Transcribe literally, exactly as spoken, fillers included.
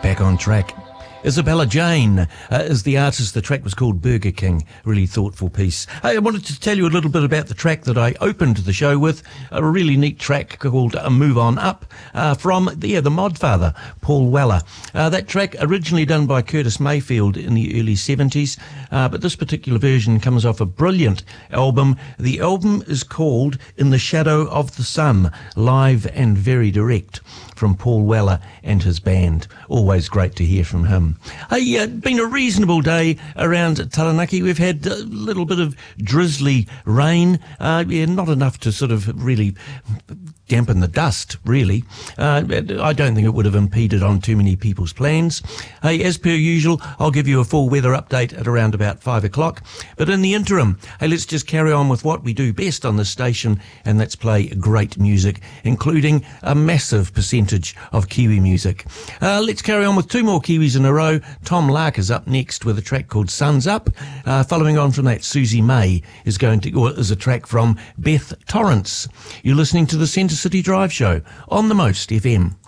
back on track. Isabella Jane uh, is the artist. The track was called Burger King. Really thoughtful piece. Hey, I wanted to tell you a little bit about the track that I opened the show with. A really neat track called uh, Move On Up uh, from the, yeah, the Modfather, Paul Weller. Uh, that track originally done by Curtis Mayfield in the early seventies, uh, but this particular version comes off a brilliant album. The album is called In the Shadow of the Sun, live and very direct from Paul Weller and his band. Always great to hear from him. Hey, uh, been a reasonable day around Taranaki. We've had a little bit of drizzly rain, uh, yeah, not enough to sort of really dampen the dust, really. Uh, I don't think it would have impeded on too many people's plans. Hey, as per usual, I'll give you a full weather update at around about five o'clock. But in the interim, hey, let's just carry on with what we do best on this station, and that's play great music, including a massive percentage of Kiwi music. Uh, let's carry on with two more Kiwis in a row. Tom Lark is up next with a track called Sun's Up. Uh, following on from that, Susie May is going to, or is a track from Beth Torrance. You're listening to the Centre City Drive Show on the Most F M.